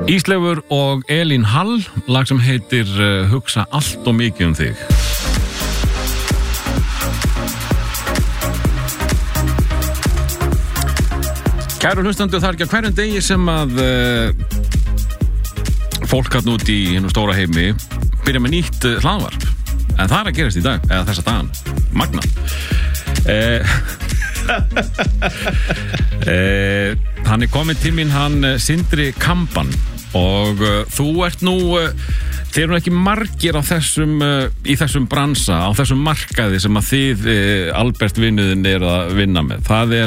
Ísleifur og Elín Hall, lag sem heitir Hugsa allt og mikið um þig. Kæru hlustendur, það ekki á hverjum degi sem að fólk hann út í hennum stóra heimi byrja með nýtt hlaðvarp. En það að gerast í dag, eða þessa dagan. Magna. Hann komin til mín, hann Sindri Kamban, og þú ert nú þeir eru ekki margir á þessum í þessum bransa, á þessum markaði sem að þið Albert vinnuðin að vinna með.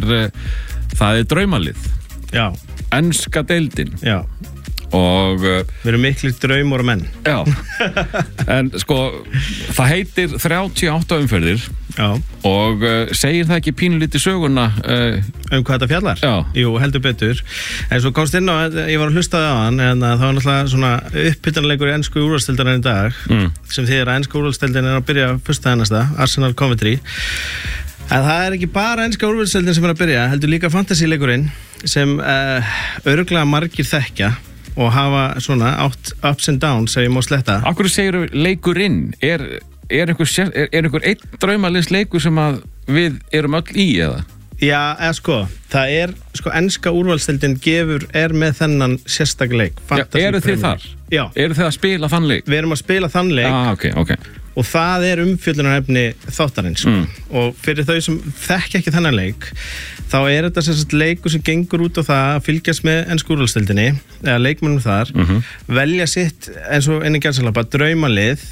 Það er draumalið. Já. Enska deildin. Já. Og við erum miklu draumur og menn. Já. En sko, það heitir 38 umferðir. Já. Og segir það ekki pínulítið söguna hvað þetta fjallar? Já. Jú, heldur betur. En svo komst inn á, ég var að hlusta á hann, en það var náttúrulega svona upphittanleikur í ensku úrvalsdeildinni í dag, sem þýðir að ensku úrvalsdeildin að byrja fyrsta hennasta, Arsenal Coventry. En það ekki bara enska úrvalsdeildin sem að byrja, heldur líka fantasy-leikurinn sem örugglega margir þekkja og hafa svona ups and downs, sem ég má sletta. Akkur segir leikurinn, er einhver einn draumaliðs leikur sem að við erum öll í, eða? Já, eða það enska úrvalsdeildin með þennan sérstakleik. Eru þið þar? Já. Eru þið að spila þann leik? Við erum að spila þann leik. Ok. Og það umfjöllunarefni þáttarins. Og fyrir þau sem þekki ekki þennan leik, þá þetta sem leikur sem gengur út á það að fylgjast með ensku úrvalsdeildinni, eða leikmönnum þar, velja sitt, eins og einnig gæðsalapa, draumalið,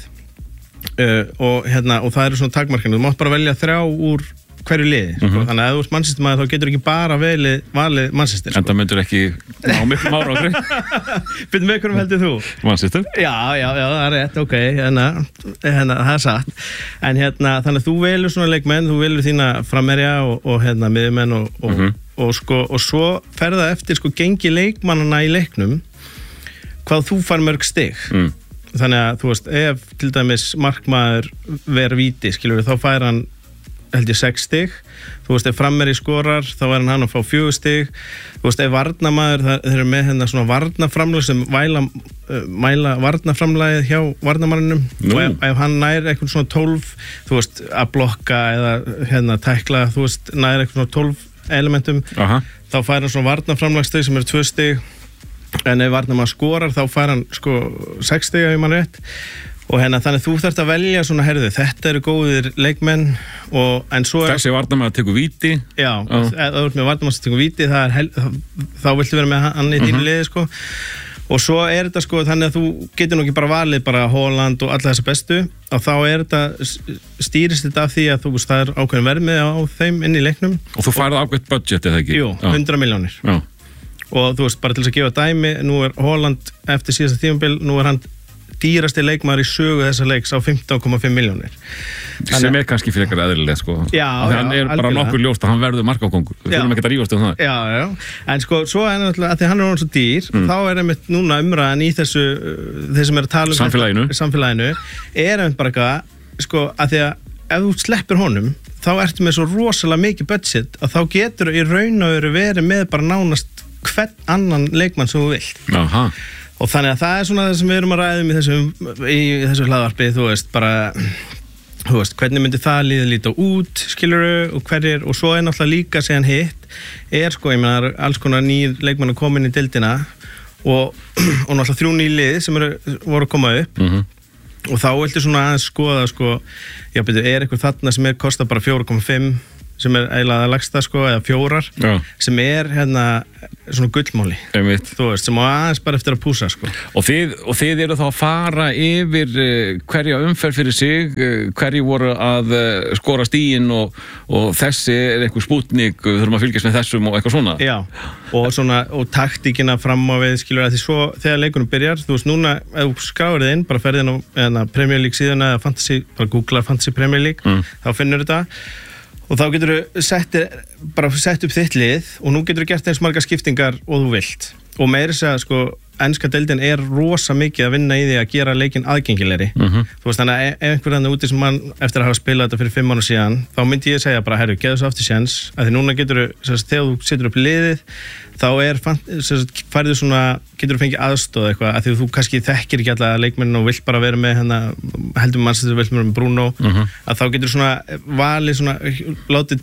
og það eru svona takmarkinu. Þú mátt bara velja 3 úr hverju liði. Þannig að ef þú ert Manchester-maður, þá getur ekki bara valið Manchester. En það myndur ekki ná miklum árangri. Byrjum með hverjum heldur þú? Manchester? Já, það rétt, ok. Það satt. En þannig að þú velur svona leikmenn, þú velur þína framherja og miðjumenn og svo ferða eftir gengi leikmannana í leiknum hvað þú fær mörg stig. Þannig að þú veist, ef til dæmis markmaður ver víti, skilur, þá fær hann held ég 6 stig. Þú veist, ef framherji skorar, þá hann að fá 4 stig. Þú veist, ef varnarmaður, þeir eru með svona varnarframlag sem mæla varnarframlagið hjá varnarmanninum. Og ef hann nær eitthvað svona 12, þú veist, að blokka eða tækla, þú veist, nær eitthvað svona 12 elementum, þá fær hann svona varnarframlagstig sem eru 2 stig. En ef varnarmaður skorar, þá fær hann 6 stig ef ég man rétt. Og þannig þú þarft að velja svona, þetta eru góðir leikmenn, en svo þessi varnarmaður tekur víti. Já, ef þú ert með varnarmaður sem tekur víti, þá viltu vera með hann í þínu liði, Og svo þetta þannig að þú getur nú ekki bara valið bara Haaland og alla þessa bestu, og þá þetta stýrist þetta af því að það ákveðin verðmið á þeim inn í leiknum. Og þú færið ákveðt budget, eða ekki? Jú, 100 milljónir. Já. Og þú veist, bara til þess að gefa dæmi, nú Haaland eftir síðasta tímabil, nú hann dýrasti leikmaður í sögu þessa leiks á 15,5 milljónir. Sem kannski frekar eðlilega, Já, hann bara nokkur ljóst að hann verður markákongur. Við þurfum ekki að rífast um það. Já. En svo náttúrulega, að því hann orðinn svo dýr, þá einmitt núna umræðan í þessu, þeir sem að tala um samfélaginu, einmitt bara að því að ef þú sleppir honum, þá ertu með svo rosalega mikið budget að þá getur í raun og veru verið með bara nánast hvern annan leikmann sem þú vilt. Aha. Og þannig að það svona það sem við erum að ræðum í þessu hlaðvarpi, þú veist, hvernig myndi það líta út, skilurðu, og hverjir, og svo náttúrulega líka segjan hitt, ég meina, alls konar nýr leikmann að koma inn í deildina, og náttúrulega 3 ný lið sem voru að koma upp, og þá viltu svona aðeins skoða, eitthvað þarna sem kostar bara 4,5, sem eiginlega lagsta, eða 4, sem svona gullmáli, þú veist, sem aðeins bara eftir að púsa, Og þið eru þá að fara yfir hverja umferð fyrir sig, hverju voru að skora stíginn og þessi eitthvað spútnik, þurfum að fylgjast með þessum og eitthvað svona. Já, og taktíkina fram á við, skilur, að því svo þegar leikunum byrjar, þú veist, núna, ef þú skráir þið inn, bara ferðin á Premier League síðan eða Fantasy, bara googla Fantasy Premier League, þá finnur þetta. Og þá getur þú sett upp þitt lið og nú getur þú gert eins margar skiptingar og þú vilt. Og meira segja, enska deildin rosa mikið að vinna í því að gera leikinn aðgengilegri. Þú veist, þannig að ef einhver þarna úti sem mann eftir að hafa spilað þetta fyrir 5 ára síðan, þá myndi ég segja bara, herru, geðu svo aftur séns, að því núna geturðu, þegar þú setur upp liðið, þá færðu svona, geturðu fengið aðstoð eitthvað, að því þú kannski þekkir ekki alla leikmennin og vilt bara vera með heldur Manchester, vilt með Bruno, að þá geturðu svona valið svona, látið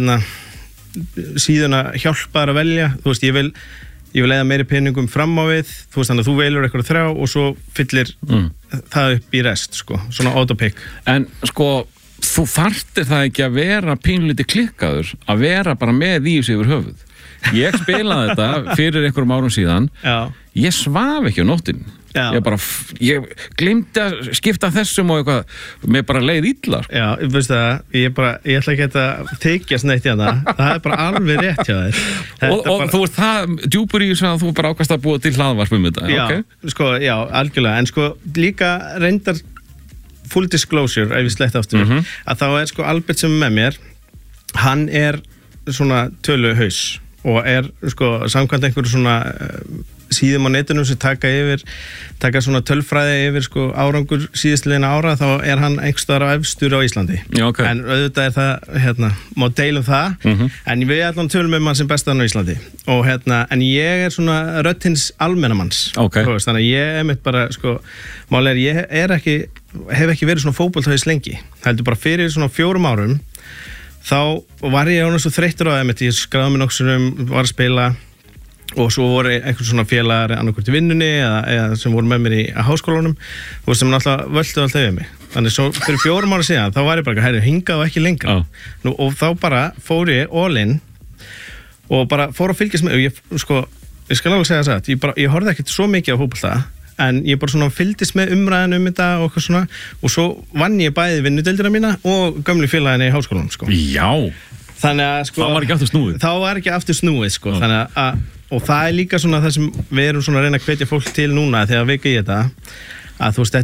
síðan að hjálpa þér að velja, þú veist, ég vil leiða meiri peningum fram á við, þú veist, þannig að þú velur eitthvað 3 og svo fyllir það upp í rest, sko, svona autopick. En sko, þú þarftir það ekki að vera pínlítið klikkaður, að vera bara með í þessu yfir höfuð. Ég spilaði þetta fyrir einhverjum árum síðan, ég svaf ekki á nóttinni. Ég gleymdi að skipta þessum og eitthvað, mér bara leið illa. Já, veistu það, ég ætla ekki að teikjast neitt í hana, það er bara alveg rétt hjá þér. Og þú veist það, djúpur í þess að þú bara ákast að búa til hlaðvarp þetta, ok? Sko, já, algjörlega, en sko líka reyndar full disclosure, ef ég slett aftur, að þá sko Albert sem með mér, hann svona töluhaus og sko samkvæmt einhverju svona síðum á netunum sem taka svona tölfræði yfir sko árangur síðastliðina ára, þá hann einhvers staðar á efstur á Íslandi. Já, okay. En auðvitað það, má deilum það, en við allan tölum hann sem bestan á Íslandi. Og en ég svona rödd hins almennamanns. Okay. Þannig að ég mitt bara, sko, málega ég hef ekki verið svona fótboltahaus lengi. Heldur bara fyrir svona 4 árum, þá var ég svo þreyttur á það, ég skráði mig nokkuð var að spila, og svo voru einhvern svona félagar annarkvort í vinnunni eða sem voru með mér í háskólanum og sem náttúrulega völdu alltaf yfir mig. Þannig svo fyrir 4 ára síðan þá var ég bara, herri, hingað og ekki lengra. Og þá bara fór ég all in og bara fór að fylgjast með, ég skal alveg segja það, ég horfði ekkert svo mikið á fótbolta, en ég bara svona fylgdist með umræðinu þetta og eitthvað svona, og svo vann ég bæði vinnudeildina mína og gömlu félaginni í háskólanum, sko. Já! Þannig að, sko, þá var ekki aftur snúið, sko. Þannig að, og það líka svona það sem við erum svona að reyna að hvetja fólk til núna þegar við í þetta, að þú veist,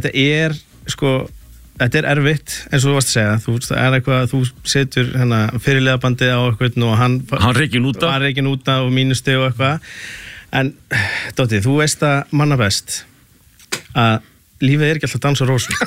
þetta erfitt, eins og þú varst að segja, þú veist, það eitthvað, þú setur fyrirliðabandið á eitthvað og hann reikin út af og mínusti og eitthvað, en Dótti, þú veist að manna best að lífið ekki alltaf dans og rósum.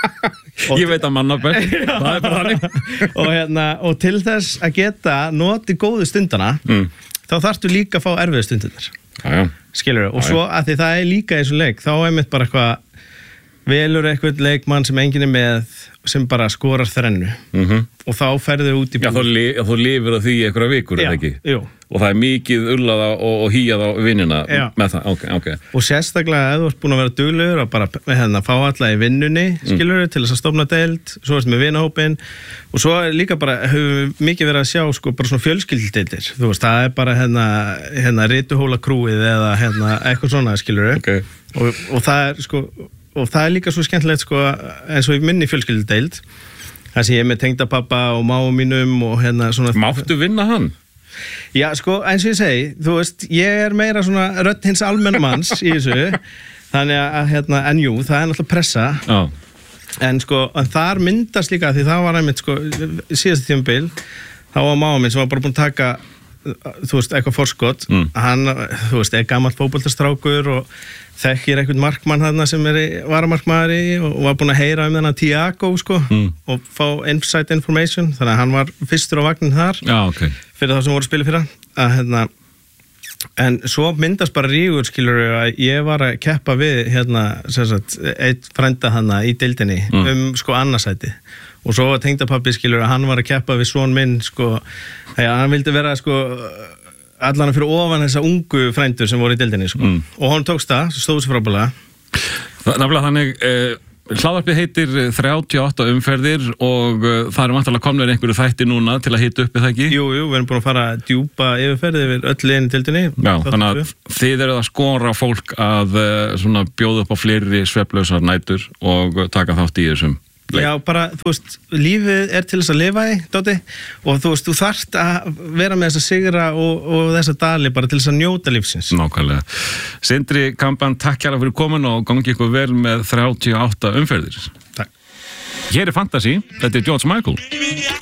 Ég veit að manna best, það bara hannig. Og til þess að geta notið góðu stundana, þá þarftu líka að fá erfiðu stundirnar. Skilurðu? Og svo að því það líka í þessu leik, þá mitt bara eitthvað, velur eitthvað leikmann sem enginn með, sem bara skorar þrennu. Og þá ferðu út í búið. Já, þú lifir á því einhverja vikur, eða ekki? Jú. Og það mikið ullaða og hýjaða vinnina með það, ok. Og sérstaklega ef þú ert búin að vera duglegur og bara fá alla í vinnunni, skilurðu, til þess að stofna deild, svo ertu með vinahópin, og svo líka bara höfum við mikið verið að sjá, sko, bara svona fjölskyldudeildir. Þú veist, það bara rituhóla krúið eða eitthvað svona, skilurðu. Okay. Og það sko, og það líka svo skemmtilegt, sko, eins og í minni fjölskyldudeild, þar sem ég með tengdapappa og máu mínum og svona. Máttu vinna hann? Já, sko, eins og ég segi, þú veist, ég meira svona rödd hins almennamanns í þessu, þannig að, en jú, það náttúrulega pressa, en sko, en þar myndast líka, því það var einmitt, sko, síðasta tímabil, þá var máu minn sem var bara búin að taka, þú veist, eitthvað forskot, hann, þú veist, gamall fótboltastrákur og þekkir einhvern markmann þarna sem varamarkmaður og var búin að heyra þennan Thiago, sko, og fá inside information, þannig að hann var fyrstur á vagnin þar, fyrir þá sem voru að spila fyrir en svo myndast bara rígur, skilur, að ég var að keppa við, eitt frænda þarna í deildinni, sko, annarsæti. Og svo tengdapabbi, skilur, að hann var að keppa við son minn, sko, hann vildi vera, sko, allan fyrir ofan þessa ungu frændur sem voru í deildinni, sko. Og hann tókst það, stóð sér frábælega. Nefnilega þannig, hlaðvarpið heitir 38 umferðir og það vantarlega komnir einhverju þætti núna til að hita upp, er það ekki? Jú, við erum búin að fara djúpa yfirferði yfir öll liðin í deildinni. Já, þannig að þið eruð að skora fólk að svona bjóða upp á fleiri svefnlausar nætur og taka þátt í þessum. Já, bara, þú veist, lífið til þess að lifa í, Dóti, og þú veist, þú þarft að vera með þessa sigra og þessa dali bara til þess að njóta lífsins. Nákvæmlega. Sindri Kamban, takk hérlega fyrir komin og gangi ykkur vel með 38 umferðir. Takk. Hér er Fantasy, þetta er George Michael.